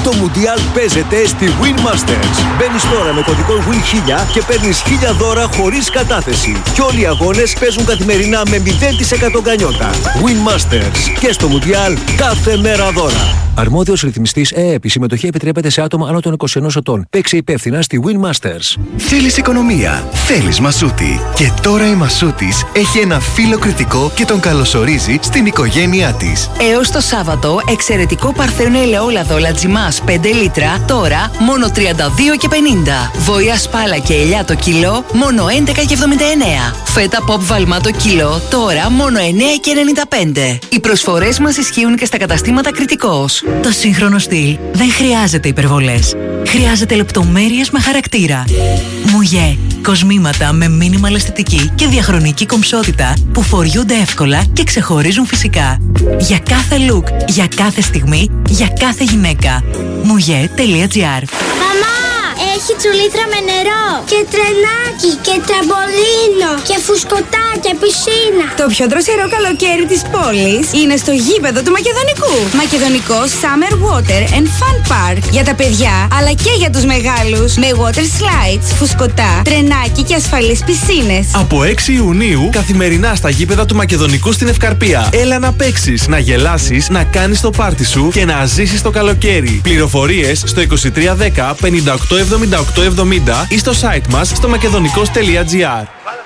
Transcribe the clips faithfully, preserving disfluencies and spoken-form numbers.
Το Μουντιάλ παίζεται στη Win Masters. Μπαίνεις τώρα με κωδικό Win χίλια και παίρνεις χίλια δώρα χωρίς κατάθεση. Και όλοι οι αγώνες παίζουν καθημερινά με μηδέν τοις εκατό γκανιότα. Win Masters. Και στο Μουντιάλ κάθε μέρα δώρα. Αρμόδιος ρυθμιστής ΕΕΠ. Η συμμετοχή επιτρέπεται σε άτομα άνω των είκοσι ενός ετών. Παίξε υπεύθυνα στη Win Masters. Θέλεις οικονομία. Θέλεις Μασούτη. Και τώρα η Μασούτης έχει ένα φίλο κριτικό και τον καλωσορίζει στην οικογένειά της. Έως το Σάββατο, εξαιρετικό παρθένο ελαιόλαδο Λατζιμάς πέντε λίτρα, τώρα μόνο τριάντα δύο και πενήντα. Βοήα σπάλα και ελιά το κιλό, μόνο έντεκα και εβδομήντα εννέα. Φέτα pop βαλμά το κιλό, τώρα μόνο εννέα και ενενήντα πέντε. Οι προσφορές μας ισχύουν και στα καταστήματα Κριτικός. Το σύγχρονο στυλ δεν χρειάζεται υπερβολές. Χρειάζεται λεπτομέρειες με χαρακτήρα. Μουγέ. Κοσμήματα με μίνιμαλ αισθητική και διαχρονική κομψότητα που φοριούνται εύκολα και ξεχωρίζουν φυσικά. Για κάθε look, για κάθε στιγμή, για κάθε γυναίκα. Μουγέ τελεία τζι άρ. Μαμά! Έχει τσουλήθρα με νερό και τρενάκι και τραμπολίνο και φουσκωτά και πισίνα. Το πιο δροσερό καλοκαίρι της πόλης είναι στο γήπεδο του Μακεδονικού. Μακεδονικό Summer Water and Fun Park. Για τα παιδιά αλλά και για τους μεγάλους. Με water slides, φουσκωτά, τρενάκι και ασφαλείς πισίνες. Από έξι Ιουνίου καθημερινά στα γήπεδα του Μακεδονικού στην Ευκαρπία. Έλα να παίξεις, να γελάσεις, να κάνεις το πάρτι σου και να ζήσεις το καλοκαίρι. Πληροφορίες στο είκοσι τρία δέκα πενήντα οκτώ εβδομήντα οκτώ εβδομήντα ή στο site μας στο μακεδονικός τελεία τζι άρ.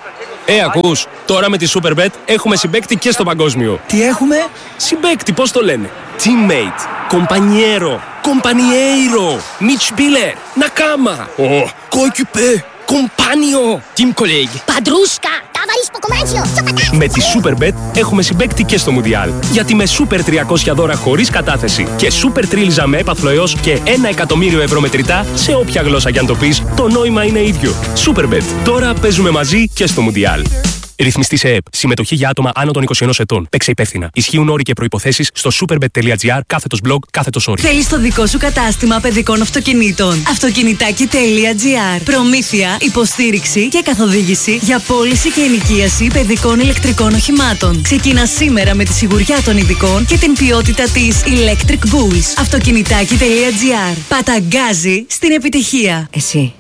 Ε, ακούς, τώρα με τη Superbet έχουμε συμπαίκτη και στο παγκόσμιο. Τι έχουμε? Συμπαίκτη, πώς το λένε? Teammate, compañero, compañeiro, Mitspieler, Nakama, oh, coéquipier, compagno, team colleague, Παντρούσκα, ταβαρίς ποκομάτσιο. Με τη Superbet έχουμε συμπαίκτη και στο Μουντιάλ. Γιατί με Super τριακόσια δώρα χωρίς κατάθεση και Super τρίλιζα με έπαθλο έως και ένα εκατομμύριο ευρώ μετρητά σε όποια γλώσσα κι αν το πεις, το νόημα είναι ίδιο. Superbet. Τώρα παίζουμε μαζί και στο Μουντιάλ. Ρυθμιστής ΕΕΠ. Συμμετοχή για άτομα άνω των είκοσι ενός ετών. Παίξε υπεύθυνα. Ισχύουν όροι και προϋποθέσεις στο superbet τελεία τζι άρ κάθετος blog κάθετος όροι. Θέλεις το δικό σου κατάστημα παιδικών αυτοκινήτων. Αυτοκινητάκι τελεία τζι άρ. Προμήθεια, υποστήριξη και καθοδήγηση για πώληση και ενοικίαση παιδικών ηλεκτρικών οχημάτων. Ξεκινά σήμερα με τη σιγουριά των ειδικών και την ποιότητα της Electric Bulls. Αυτοκινητάκι τελεία τζι άρ. Παταγκάζει στην επιτυχία. Εσύ,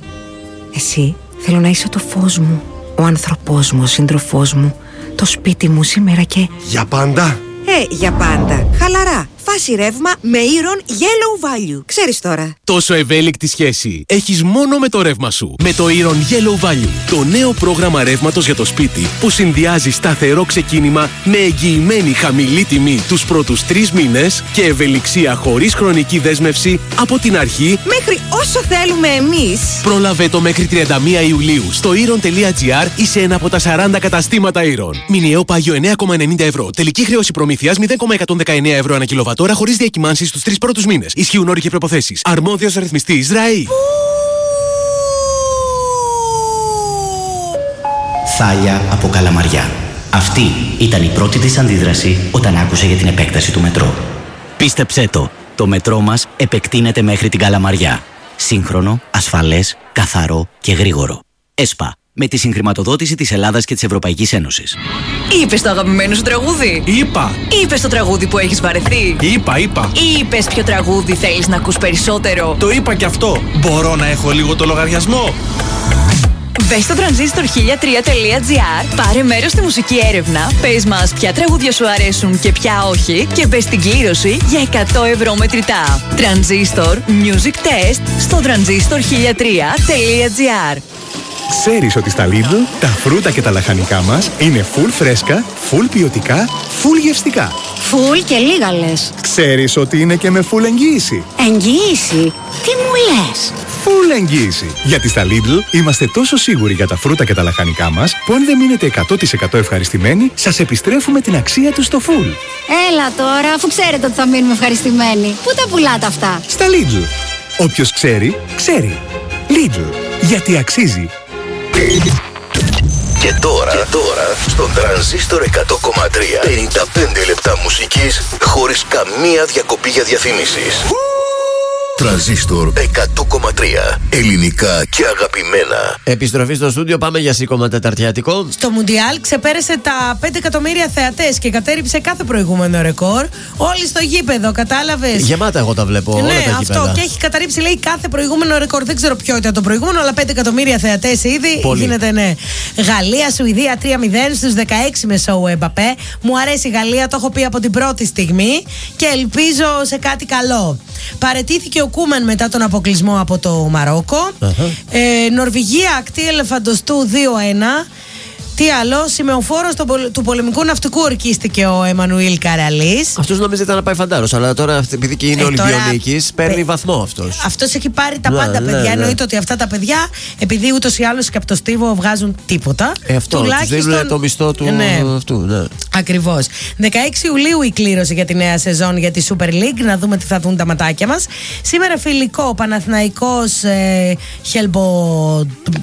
εσύ θέλω να είσαι το φως μου. Ο άνθρωπός μου, ο σύντροφός μου, το σπίτι μου σήμερα και... Για πάντα. Ε, για πάντα. Χαλαρά. Φάση ρεύμα με Iron Yellow Value. Ξέρεις τώρα. Τόσο ευέλικτη σχέση έχεις μόνο με το ρεύμα σου. Με το Iron Yellow Value. Το νέο πρόγραμμα ρεύματος για το σπίτι που συνδυάζει σταθερό ξεκίνημα με εγγυημένη χαμηλή τιμή τους πρώτους τρεις μήνες και ευελιξία χωρίς χρονική δέσμευση από την αρχή μέχρι όσο θέλουμε εμείς. Πρόλαβε το μέχρι τριάντα μία Ιουλίου στο iron τελεία τζι άρ ή σε ένα από τα σαράντα καταστήματα Iron. Μηνιαίο πάγιο εννέα κόμμα ενενήντα ευρώ. Τελική χρέωση προμήθειας μηδέν κόμμα εκατόν δεκαεννέα ευρώ ανά κιλοβατόρα χωρίς διακυμάνσεις στους τρεις πρώτους μήνες. Ισχύουν όροι και προϋποθέσεις. Αρμόδιος ρυθμιστής ΡΑΗ. Θάλια από Καλαμαριά. Αυτή ήταν η πρώτη της αντίδραση όταν άκουσε για την επέκταση του μετρό. Πίστεψέ το, το μετρό μας επεκτείνεται μέχρι την Καλαμαριά. Σύγχρονο, ασφαλές, καθαρό και γρήγορο. ΕΣΠΑ. Με τη συγχρηματοδότηση της Ελλάδας και της Ευρωπαϊκής Ένωσης. Είπες το αγαπημένο σου τραγούδι? Είπα. Είπες το τραγούδι που έχεις βαρεθεί? Είπα, είπα. Είπες ποιο τραγούδι θέλεις να ακούς περισσότερο? Το είπα κι αυτό. Μπορώ να έχω λίγο το λογαριασμό? Μπες στο τρανζίστορ χίλια τρία τελεία τζι άρ, πάρε μέρος στη μουσική έρευνα, πες μας ποια τραγούδια σου αρέσουν και ποια όχι και μπες στην κλήρωση για εκατό ευρώ μετρητά. Τρανζίστορ Music Test στο τρανζίστορ χίλια τρία τελεία τζι άρ. Ξέρεις ότι στα Lidl τα φρούτα και τα λαχανικά μας είναι full φρέσκα, full ποιοτικά, full γευστικά. Φουλ και λίγα λες. Ξέρεις ότι είναι και με full εγγύηση. Εγγύηση? Τι μου λες? Full εγγύηση. Γιατί στα Lidl είμαστε τόσο σίγουροι για τα φρούτα και τα λαχανικά μας που αν δεν μείνετε εκατό τοις εκατό ευχαριστημένοι, σας επιστρέφουμε την αξία τους στο full. Έλα τώρα, αφού ξέρετε ότι θα μείνουμε ευχαριστημένοι. Πού τα πουλάτε αυτά? Στα Lidl. Όποιος ξέρει, ξέρει. Lidl. Γιατί αξίζει. Και τώρα, και τώρα στον Τρανζίστορ εκατό κόμμα τρία πενήντα πέντε λεπτά μουσικής χωρίς καμία διακοπή για διαφημίσεις. Τρανζίστορ εκατό κόμμα τρία. Ελληνικά και αγαπημένα. Επιστροφή στο στούντιο, πάμε για σήκωμα τεταρτιάτικο. Στο Μουντιάλ ξεπέρασε τα πέντε εκατομμύρια θεατές και κατέρριψε κάθε προηγούμενο ρεκόρ. Όλοι στο γήπεδο, κατάλαβες. Γεμάτα εγώ τα βλέπω. Ναι, όλα τα αυτό. γήπεδα. Και έχει καταρρύψει, λέει, κάθε προηγούμενο ρεκόρ. Δεν ξέρω ποιο ήταν το προηγούμενο, αλλά πέντε εκατομμύρια θεατές ήδη. Πολύ. Γίνεται, ναι. Γαλλία, Σουηδία τρία μηδέν στους δεκαέξι με σοου Εμπαπέ. Μου αρέσει η Γαλλία, το έχω πει από την πρώτη στιγμή και ελπίζω σε κάτι καλό. Παραιτήθηκε ο Κούμεν μετά τον αποκλεισμό από το Μαρόκο. Uh-huh. Ε, Νορβηγία, ακτή ελεφαντοστού δύο ένα. Τι άλλο, σημεοφόρος του πολεμικού ναυτικού ορκίστηκε ο Εμμανουήλ Καραλής. Αυτός νόμιζε να πάει φαντάρος, αλλά τώρα επειδή και είναι ε, Ολυμπιονίκης, παίρνει παι... βαθμό αυτός. Αυτός έχει πάρει τα ναι, πάντα, ναι, παιδιά. Ναι. Εννοείται ότι αυτά τα παιδιά, επειδή ούτως ή άλλως και από το στίβο βγάζουν τίποτα. Ε, αυτό, τουλάχιστον... τους δίνουν το μισθό του ναι. αυτού. Ναι. Ακριβώς. δεκαέξι Ιουλίου η κλήρωση για τη νέα σεζόν για τη Super League. Να δούμε τι θα δουν τα ματάκια μας. Σήμερα φιλικό, Παναθηναϊκός ε, Χελμπο...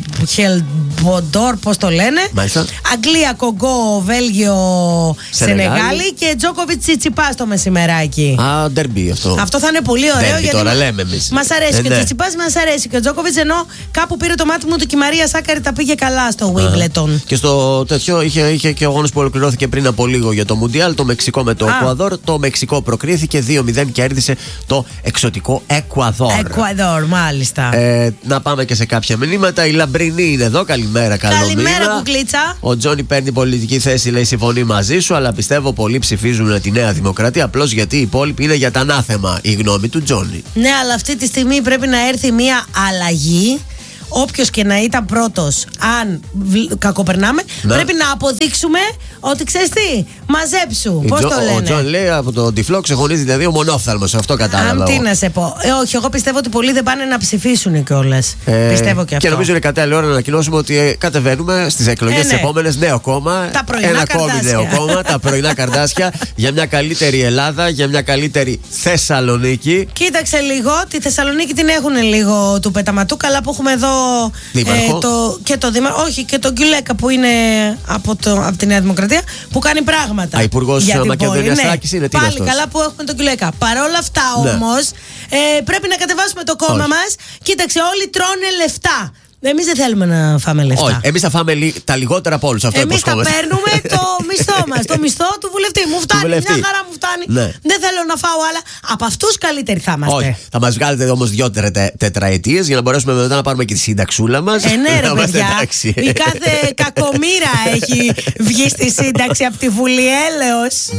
Χελμποντόρ, πώς το λένε. Μάλιστα. Αγγλία, Κογκό, Βέλγιο, Σενεγάλη, Σενεγάλη και Τζόκοβιτ Τσιτσιπά το μεσημεράκι. Α, ντερμπι αυτό. Αυτό θα είναι πολύ ωραίο. Ντέρμπι γιατί τώρα λέμε εμείς. Μας αρέσει ε, και ναι. ο Τσιτσιπάς, μας αρέσει και ο Τζόκοβιτ, ενώ κάπου πήρε το μάτι μου ότι και η Μαρία Σάκαρη τα πήγε καλά στο Wimbledon. Και στο τέτοιο είχε, είχε και ο αγώνας που ολοκληρώθηκε πριν από λίγο για το Μουντιάλ, το Μεξικό με το Εκουαδόρ. Το Μεξικό προκρίθηκε δύο μηδέν και κέρδισε το εξωτικό Εκουαδόρ. Εκουαδόρ, μάλιστα. Ε, να πάμε και σε κάποια μηνύματα. Η Λαμπρινή είναι εδώ. Καλημέρα, καλό Καλημέρα, μήνα. κουκλίτσα. Ο Τζόνι παίρνει πολιτική θέση, λέει, συμφωνεί μαζί σου, αλλά πιστεύω πολλοί ψηφίζουν τη Νέα Δημοκρατία απλώς γιατί οι υπόλοιποι είναι για τα ανάθεμα. Η γνώμη του Τζόνι. Ναι, αλλά αυτή τη στιγμή πρέπει να έρθει μια αλλαγή. Όποιος και να ήταν πρώτος, αν κακοπερνάμε, ναι. πρέπει να αποδείξουμε ότι ξέρεις τι, μαζέψου. Πώς το λένε. Ο Τζον λέει από τον τυφλό ξεχωρίζει δηλαδή ο μονόφθαλμος. Αυτό κατάλαβα. Αν τι να σε πω. Ε, όχι, εγώ πιστεύω ότι πολλοί δεν πάνε να ψηφίσουν κιόλας. Ε, πιστεύω και αυτό. Και νομίζω είναι κατάλληλη ώρα να ανακοινώσουμε ότι κατεβαίνουμε στις εκλογές ε, ναι. τις επόμενες. Νέο κόμμα. Τα πρωινά ένα καρδάσια. ακόμη νέο κόμμα. Τα πρωινά καρδάσια για μια καλύτερη Ελλάδα, για μια καλύτερη Θεσσαλονίκη. Κοίταξε λίγο. Τη Θεσσαλονίκη την έχουν λίγο του πεταματού. Καλά που έχουμε εδώ. Ε, το, και το Δήμαρχο, όχι, και τον Κιουλέκα που είναι από, το, από τη Νέα Δημοκρατία που κάνει πράγματα. Α, Υπουργός Μακεδονίας Θράκης είναι τι. Πάλι αυτός. Καλά που έχουμε τον Κιουλέκα. Παρ' όλα αυτά ναι. όμως ε, πρέπει να κατεβάσουμε το κόμμα όχι. μας. Κοίταξε, όλοι τρώνε λεφτά. Εμείς δεν θέλουμε να φάμε λεφτά. Όχι, εμείς θα φάμε λι... τα λιγότερα από όλους. Εμείς θα παίρνουμε το μισθό μας. Το μισθό του βουλευτή. Μου φτάνει, βουλευτή. Μια χαρά μου φτάνει. Ναι. Δεν θέλω να φάω άλλα. Από αυτούς καλύτεροι θα είμαστε. Όχι, θα μας βγάλετε όμως δύο τετρα... τετραετίες για να μπορέσουμε μετά να πάρουμε και τη σύνταξούλα μας. Ε, ναι, ρε παιδιά. Η κάθε κακομοίρα έχει βγει στη σύνταξη από τη Βουλή, έλεος.